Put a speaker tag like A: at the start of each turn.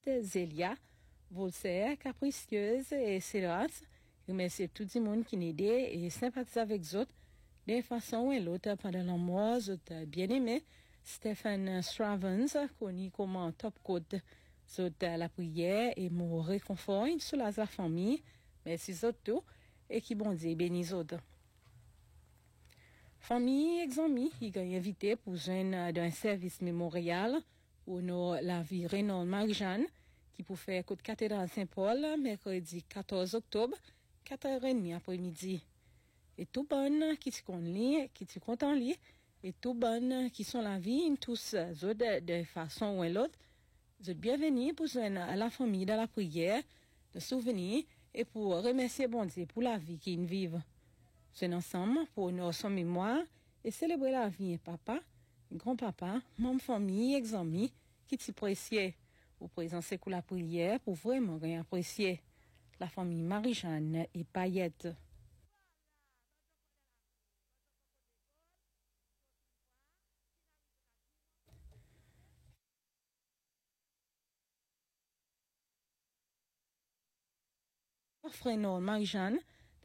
A: Baptiste, Zélia, Voltaire, Capricieuse et Célas. Remercie tout le monde qui n'aide et sympathise avec eux autres. D'une façon ou l'autre, pendant la mort, bien aimé, Stephen Stravens, connu comme top code, la prière et mon réconfort, sur la famille, merci autres, et qui bon Dieu bénisse autres. Famille examen, il est invité pour joindre d'un service mémorial pour la vie Renaud Marie-Jeanne, qui pour faire côte cathédrale Saint-Paul, mercredi 14 octobre, 4h30 après-midi. Et tout bon qui se connaît, qui se content lit, et tout bon qui sont la vie, tous de façon ou l'autre, vous êtes bienvenus pour joindre à la famille dans la prière, de souvenir et pour remercier bon Dieu pour la vie qu'ils vivent. C'est ensemble pour nous son mémoire et célébrer la vie papa, grand-papa, membre famille, amis qui t'apprécient. Au présent, c'est pour la prière pour vraiment rien apprécier. La famille Marie-Jeanne et Payette. Frère Marie-Jeanne